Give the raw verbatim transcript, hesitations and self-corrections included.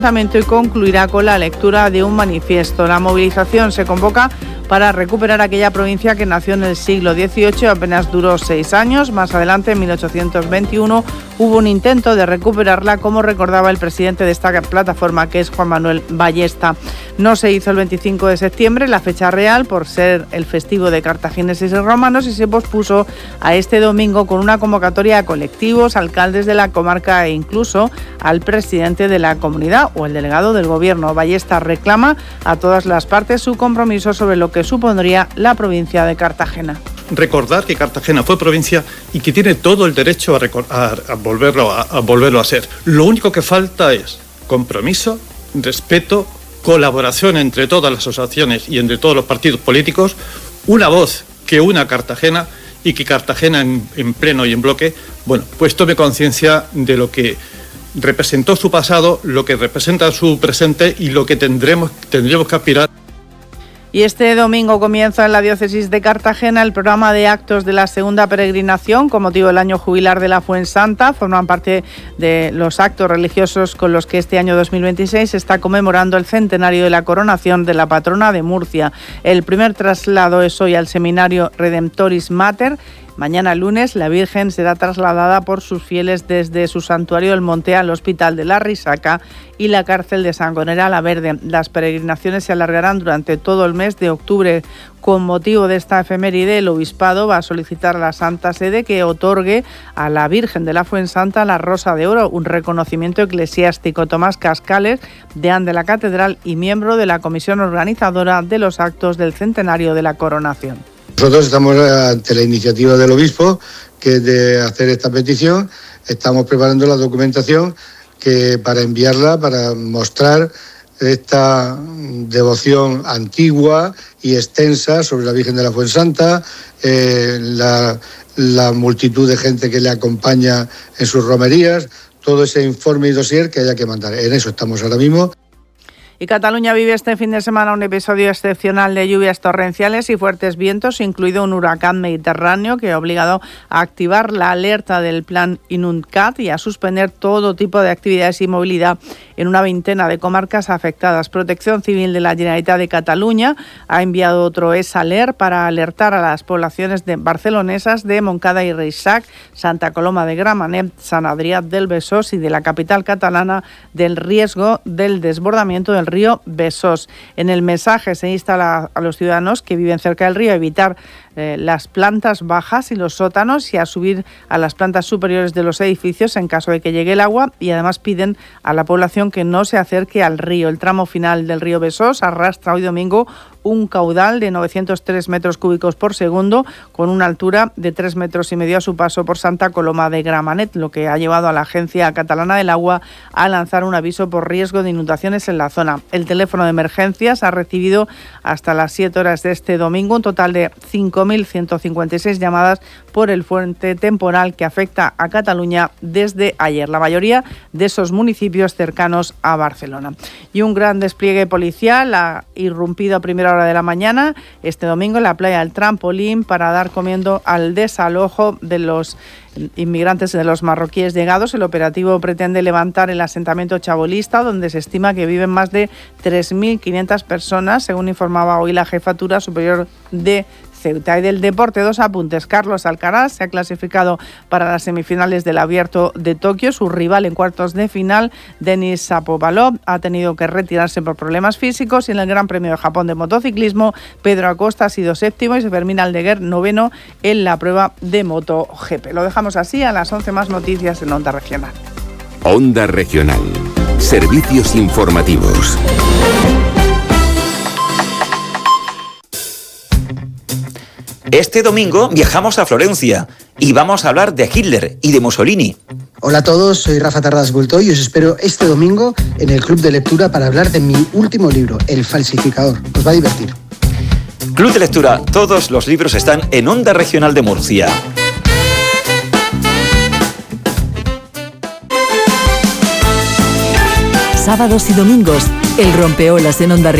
y concluirá con la lectura de un manifiesto. La movilización se convoca para recuperar aquella provincia que nació en el siglo dieciocho y apenas duró seis años. Más adelante, en mil ochocientos veintiuno, hubo un intento de recuperarla, como recordaba el presidente de esta plataforma, que es Juan Manuel Ballesta. No se hizo el veinticinco de septiembre, la fecha real, por ser el festivo de cartagineses y romanos, y se pospuso a este domingo con una convocatoria a colectivos, alcaldes de la comarca e incluso al presidente de la comunidad o el delegado del gobierno. Ballesta reclama a todas las partes su compromiso sobre lo que supondría la provincia de Cartagena. Recordar que Cartagena fue provincia y que tiene todo el derecho a, a, a, volverlo, a, a volverlo a ser. Lo único que falta es compromiso, respeto, colaboración entre todas las asociaciones y entre todos los partidos políticos, una voz que una Cartagena y que Cartagena en, en pleno y en bloque, bueno, pues tome conciencia de lo que representó su pasado, lo que representa su presente y lo que tendremos, tendremos que aspirar. Y este domingo comienza en la diócesis de Cartagena el programa de actos de la segunda peregrinación con motivo del año jubilar de la Fuensanta. Forman parte de los actos religiosos con los que este año dos mil veintiséis se está conmemorando el centenario de la coronación de la patrona de Murcia. El primer traslado es hoy al seminario Redemptoris Mater. Mañana lunes la Virgen será trasladada por sus fieles desde su santuario del Monte al Hospital de la Risaca y la cárcel de Sangonera la Verde. Las peregrinaciones se alargarán durante todo el mes de octubre. Con motivo de esta efeméride, el Obispado va a solicitar a la Santa Sede que otorgue a la Virgen de la Fuensanta la Rosa de Oro, un reconocimiento eclesiástico. Tomás Cascales, deán de la Catedral y miembro de la comisión organizadora de los actos del centenario de la coronación. Nosotros estamos ante la iniciativa del obispo, que es de hacer esta petición. Estamos preparando la documentación que para enviarla, para mostrar esta devoción antigua y extensa sobre la Virgen de la Fuensanta, eh, la, la multitud de gente que le acompaña en sus romerías, todo ese informe y dossier que haya que mandar. En eso estamos ahora mismo. Y Cataluña vive este fin de semana un episodio excepcional de lluvias torrenciales y fuertes vientos, incluido un huracán mediterráneo que ha obligado a activar la alerta del plan Inuncat y a suspender todo tipo de actividades y movilidad en una veintena de comarcas afectadas. Protección Civil de la Generalitat de Cataluña ha enviado otro ESALER para alertar a las poblaciones de barcelonesas de Montcada y Reixac, Santa Coloma de Gramenet, Sant Adrià del Besòs y de la capital catalana del riesgo del desbordamiento del río Besòs. En el mensaje se insta a, la, a los ciudadanos que viven cerca del río a evitar eh, las plantas bajas y los sótanos y a subir a las plantas superiores de los edificios en caso de que llegue el agua, y además piden a la población que no se acerque al río. El tramo final del río Besòs arrastra hoy domingo un caudal de novecientos tres metros cúbicos por segundo, con una altura de tres metros y medio a su paso por Santa Coloma de Gramenet, lo que ha llevado a la Agencia Catalana del Agua a lanzar un aviso por riesgo de inundaciones en la zona. El teléfono de emergencias ha recibido hasta las siete horas de este domingo un total de cinco mil ciento cincuenta y seis llamadas por el fuerte temporal que afecta a Cataluña desde ayer, la mayoría de esos municipios cercanos a Barcelona. Y un gran despliegue policial ha irrumpido a primera hora de la mañana este domingo en la playa del Trampolín para dar comienzo al desalojo de los inmigrantes de los marroquíes llegados. El operativo pretende levantar el asentamiento chabolista, donde se estima que viven más de tres mil quinientas personas, según informaba hoy la Jefatura Superior de Ceuta. Y del deporte, dos apuntes. Carlos Alcaraz se ha clasificado para las semifinales del Abierto de Tokio. Su rival en cuartos de final, Denis Shapovalov, ha tenido que retirarse por problemas físicos. Y en el Gran Premio de Japón de motociclismo, Pedro Acosta ha sido séptimo y Fermín Aldeguer noveno en la prueba de MotoGP. Lo dejamos así. A las once más noticias en Onda Regional. Onda Regional. Servicios informativos. Este domingo viajamos a Florencia y vamos a hablar de Hitler y de Mussolini. Hola a todos, soy Rafa Tarradas Bulto y os espero este domingo en el Club de Lectura para hablar de mi último libro, El Falsificador. Os va a divertir. Club de Lectura, todos los libros están en Onda Regional de Murcia. Sábados y domingos, el rompeolas en Onda Regional.